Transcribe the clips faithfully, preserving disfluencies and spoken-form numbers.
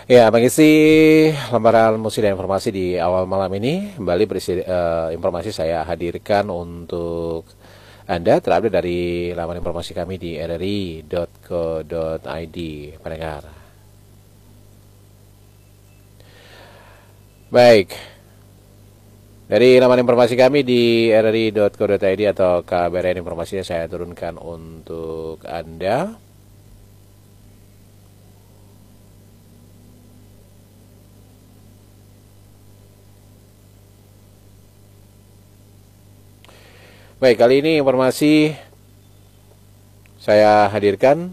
Ya, mengisi lembaran musik dan informasi di awal malam ini, kembali berisi eh, informasi saya hadirkan untuk Anda terupdate dari laman informasi kami di r r i dot co dot i d, pendengar. Baik, dari laman informasi kami di r r i dot co dot i d atau K B R N informasinya saya turunkan untuk Anda. Baik, kali ini informasi saya hadirkan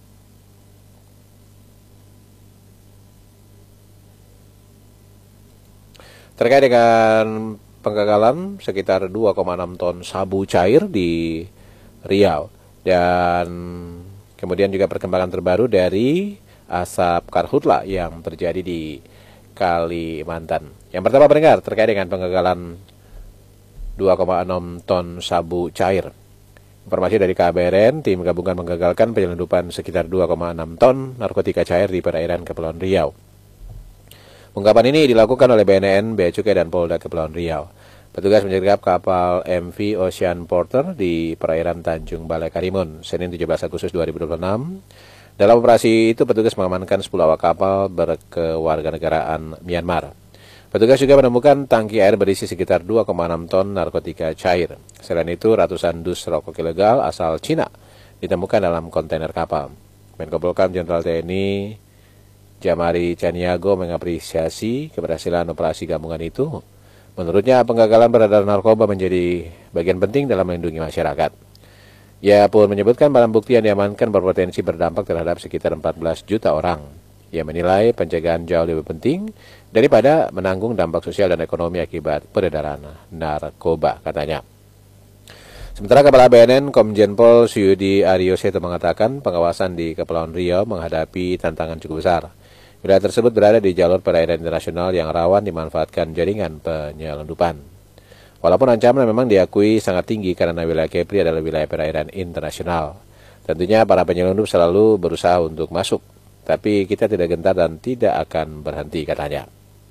terkait dengan penggagalan sekitar dua koma enam ton sabu cair di Riau, dan kemudian juga perkembangan terbaru dari asap karhutla yang terjadi di Kalimantan. Yang pertama, pendengar, terkait dengan penggagalan dua koma enam ton sabu cair. Informasi dari K B R N, tim gabungan menggagalkan penyelundupan sekitar dua koma enam ton narkotika cair di perairan Kepulauan Riau. Pengungkapan ini dilakukan oleh B N N, Bea Cukai, dan Polda Kepulauan Riau. Petugas menyergap kapal M V Ocean Porter di perairan Tanjung Balai Karimun, Senin tujuh belas Agustus dua ribu dua puluh enam. Dalam operasi itu, petugas mengamankan sepuluh awak kapal berkewarganegaraan Myanmar. Petugas juga menemukan tangki air berisi sekitar dua koma enam ton narkotika cair. Selain itu, ratusan dus rokok ilegal asal Cina ditemukan dalam kontainer kapal. Menko Polhukam Jenderal T N I Jamari Caniago mengapresiasi keberhasilan operasi gabungan itu. Menurutnya, penggagalan beredar narkoba menjadi bagian penting dalam melindungi masyarakat. Ia pun menyebutkan barang bukti yang diamankan berpotensi berdampak terhadap sekitar empat belas juta orang. Ia menilai pencegahan jauh lebih penting daripada menanggung dampak sosial dan ekonomi akibat peredaran narkoba, katanya. Sementara Kepala B N N Komjen Pol Suyudi Aryoseto mengatakan pengawasan di Kepulauan Riau menghadapi tantangan cukup besar. Wilayah tersebut berada di jalur perairan internasional yang rawan dimanfaatkan jaringan penyelundupan. Walaupun ancaman memang diakui sangat tinggi karena wilayah Kepri adalah wilayah perairan internasional. Tentunya para penyelundup selalu berusaha untuk masuk, tapi kita tidak gentar dan tidak akan berhenti, katanya.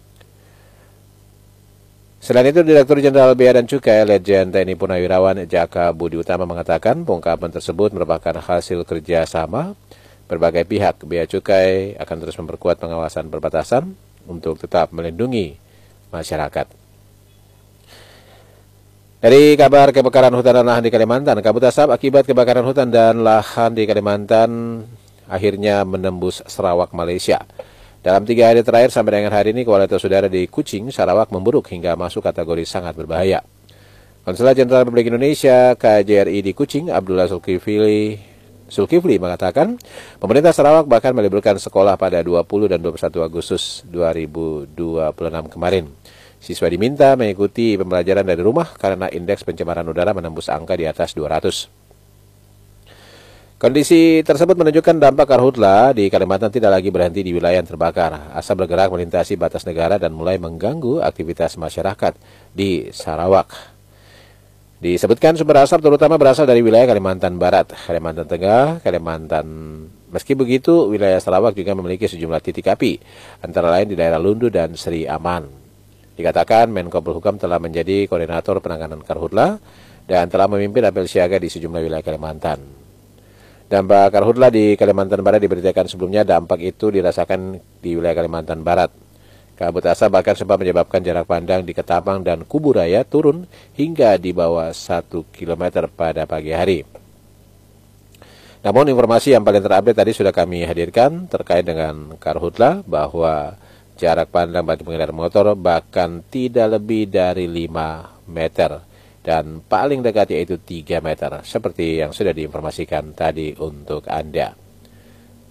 Selain itu, Direktur Jenderal Bea dan Cukai Letjen T N I Purnawirawan Jaka Budi Utama mengatakan pengungkapan tersebut merupakan hasil kerjasama berbagai pihak. Bea Cukai akan terus memperkuat pengawasan perbatasan untuk tetap melindungi masyarakat. Dari kabar kebakaran hutan dan lahan di Kalimantan, kabut asap akibat kebakaran hutan dan lahan di Kalimantan akhirnya menembus Sarawak, Malaysia. Dalam tiga hari terakhir sampai dengan hari ini, kualitas udara di Kuching, Sarawak memburuk hingga masuk kategori sangat berbahaya. Konsulat Jenderal Republik Indonesia K J R I di Kuching, Abdullah Zulkifli, Zulkifli mengatakan, pemerintah Sarawak bahkan meliburkan sekolah pada dua puluh dan dua puluh satu Agustus dua ribu dua puluh enam kemarin. Siswa diminta mengikuti pembelajaran dari rumah karena indeks pencemaran udara menembus angka di atas dua ratus. Kondisi tersebut menunjukkan dampak karhutla di Kalimantan tidak lagi berhenti di wilayah yang terbakar. Asap bergerak melintasi batas negara dan mulai mengganggu aktivitas masyarakat di Sarawak. Disebutkan sumber asap terutama berasal dari wilayah Kalimantan Barat, Kalimantan Tengah, Kalimantan. Meski begitu, wilayah Sarawak juga memiliki sejumlah titik api, antara lain di daerah Lundu dan Sri Aman. Dikatakan Menko Polhukam telah menjadi koordinator penanganan karhutla dan telah memimpin apel siaga di sejumlah wilayah Kalimantan. Dampak karhutla di Kalimantan Barat diberitakan sebelumnya dampak itu dirasakan di wilayah Kalimantan Barat. Kabut asap bahkan sempat menyebabkan jarak pandang di Ketapang dan Kubu Raya turun hingga di bawah satu kilometer pada pagi hari. Namun informasi yang paling terupdate tadi sudah kami hadirkan terkait dengan karhutla, bahwa jarak pandang bagi pengendara motor bahkan tidak lebih dari lima meter. Dan paling dekat yaitu tiga meter, seperti yang sudah diinformasikan tadi untuk Anda.